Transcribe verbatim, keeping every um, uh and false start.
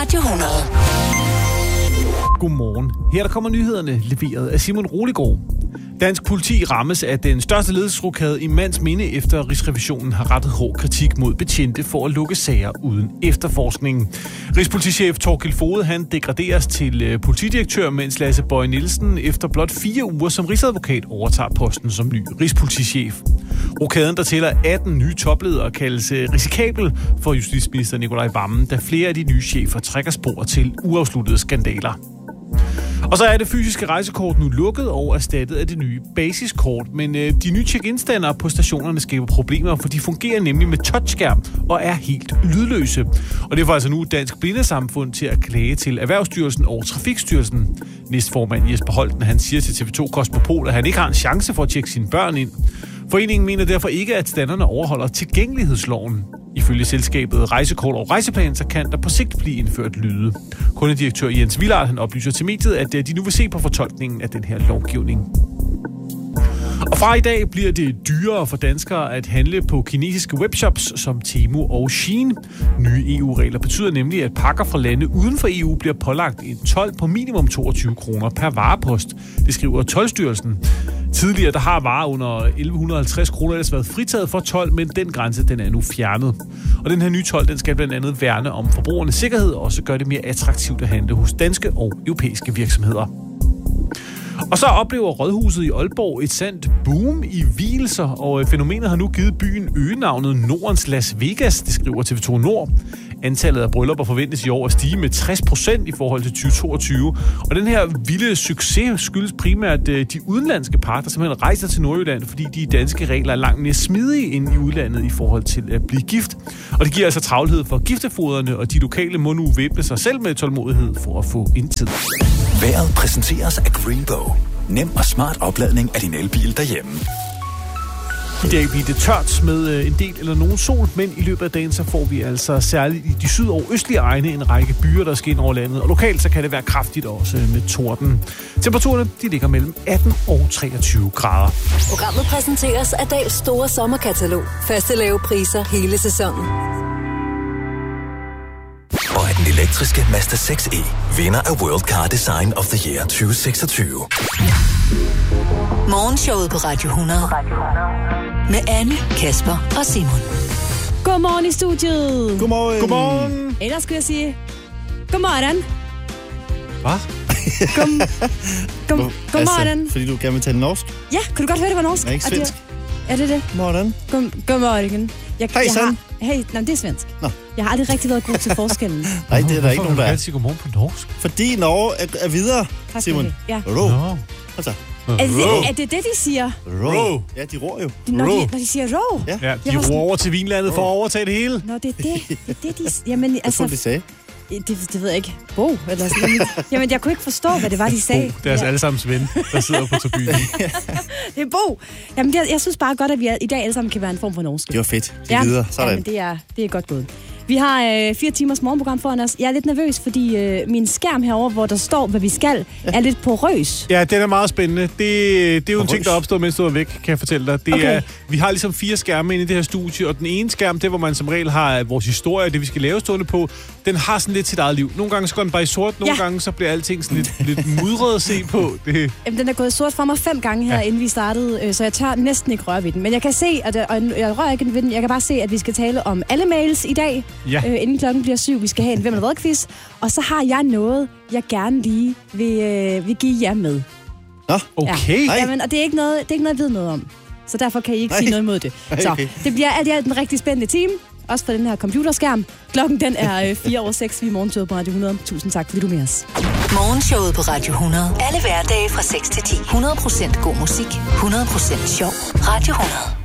Radio hundrede. Godmorgen. Her der kommer nyhederne leveret af Simon Roligård. Dansk politi rammes af den største ledelsesrokade i mands minde, efter Rigsrevisionen har rettet hård kritik mod betjente for at lukke sager uden efterforskning. Rigspolitichef Thorkild Foged, han degraderes til politidirektør, mens Lasse Bøje Nielsen efter blot fire uger som rigsadvokat overtager posten som ny rigspolitichef. Rokaden, der tæller atten nye topledere, kaldes risikabel for justitsminister Nicolai Wammen, da flere af de nye chefer trækker spor til uafsluttede skandaler. Og så er det fysiske rejsekort nu lukket og erstattet af det nye basiskort. Men øh, de nye check-in-standere på stationerne skaber problemer, for de fungerer nemlig med touchskærm og er helt lydløse. Og det får altså nu Dansk Blindesamfund til at klage til Erhvervsstyrelsen og Trafikstyrelsen. Næstformand Jesper Holten, han siger til T V to Kosmopol, at han ikke har en chance for at tjekke sine børn ind. Foreningen mener derfor ikke, at standerne overholder tilgængelighedsloven. Ifølge selskabet Rejsekort og Rejseplan, så kan der på sigt blive indført lyde. Kundedirektør Jens Villard, han oplyser til mediet, at de nu vil se på fortolkningen af den her lovgivning. Og fra i dag bliver det dyrere for danskere at handle på kinesiske webshops som Temu og Shein. Nye E U-regler betyder nemlig, at pakker fra lande uden for E U bliver pålagt en told på minimum toogtyve kroner per varepost. Det skriver Toldstyrelsen. Tidligere der har varer under elleve halvtreds kroner ellers været fritaget for told, men den grænse den er nu fjernet. Og den her nye told den skal blandt andet værne om forbrugernes sikkerhed og også gøre det mere attraktivt at handle hos danske og europæiske virksomheder. Og så oplever Rådhuset i Aalborg et sandt boom i vielser, og fænomenet har nu givet byen øgenavnet Nordens Las Vegas, det skriver T V to Nord. Antallet af bryllupper forventes i år at stige med tres procent i forhold til tyve toogtyve. Og den her vilde succes skyldes primært de udenlandske par, der simpelthen rejser til Nordjylland, fordi de danske regler er langt mere smidige end i udlandet i forhold til at blive gift. Og det giver altså travlhed for giftefoderne, og de lokale må nu væbne sig selv med tålmodighed for at få indtid. Vejret præsenteres af Greenbow. Nem og smart opladning af din elbil derhjemme. I dag bliver det tørt med en del eller nogen sol, men i løbet af dagen så får vi altså særligt i de syd- og østlige egne en række byer, der skal ind over landet. Og lokalt så kan det være kraftigt også med torden. Temperaturerne de ligger mellem atten og treogtyve grader. Programmet præsenteres af Dahls store sommerkatalog. Faste lave priser hele sæsonen. Og af den elektriske Mazda seks E, vinder af World Car Design of the Year tyve seksogtyve. Morgenshowet på Radio hundrede. Med Anne, Kasper og Simon. Godmorgen i studiet. Godmorgen. Godmorgen. Ellers skulle jeg sige, godmorgen. Hvad? Kom, kom, godmorgen. Altså, fordi du gerne vil tale norsk? Ja, kunne du godt høre, det var norsk? Er ikke svensk? Er det det? Godmorgen. Kom, godmorgen. Jeg, Hej, jeg Sand. har, hey, nej, det er svensk. Nå. Jeg har aldrig rigtig været god til forskellen. Nej, det er der ikke nogen, der er. er. Sige godmorgen på norsk. Fordi Norge er, er videre, Tak Simon. det. Ja. Ro. Nå. Altså, Er det, er det det, de siger? ro. Ja, de ror jo. Når de, Ro. når de siger ro? Ja. Ja, de Jeg var roer sådan- over til vinlandet for at overtage det hele. Nå, det er det. Det er det, de... Jamen, Jeg altså... tror, de sagde. Det, det ved jeg ikke. Bo, eller sådan noget. Jamen, jeg kunne ikke forstå, hvad det var, de sagde. Bo, det er altså Ja. allesammens ven, der sidder på tribunen. Det er Bo. Jamen, jeg, jeg synes bare godt, at vi i dag alle sammen kan være en form for norske. Det var fedt. De er videre. Sådan. Jamen, det er, det er godt gået. Vi har øh, fire timers morgenprogram foran os. Jeg er lidt nervøs, fordi øh, min skærm herover, hvor der står, hvad vi skal, er lidt porøs. Ja, den er meget spændende. Det, det er jo en ting, Porøs. der opstår, mens du er væk, kan jeg fortælle dig. Det Okay. er, vi har ligesom fire skærme inde i det her studie, og den ene skærm, det hvor man som regel har vores historie, det vi skal lave stående på, den har sådan lidt sit eget liv. Nogle gange så går den bare i sort, nogle Ja. gange så bliver alting sådan lidt, lidt mudret at se på. Det, Jamen, den er gået sort for mig fem gange her, ja. inden vi startede, øh, så jeg tør næsten ikke røre ved den. Men jeg kan se, at jeg, og jeg rører ikke ved den, jeg kan bare se, at vi skal tale om alle mails i dag, Ja. øh, inden klokken bliver syv. Vi skal have en Hvem eller hvad-quiz, og så har jeg noget, jeg gerne lige vil, øh, vil give jer med. Nå, okay. Ja. Jamen, og det er, ikke noget, det er ikke noget, jeg ved noget om. Så derfor kan I ikke Nej. sige noget imod det. Nej, Så okay. det bliver alt i alt en rigtig spændende time. Også for den her computerskærm. Klokken den er øh, fire over seks. Vi er morgenshowet på Radio hundrede. Tusind tak, fordi du er med os. Morgenshowet på Radio hundrede. Alle hverdage fra seks til ti. hundrede procent god musik. hundrede procent sjov. Radio hundrede.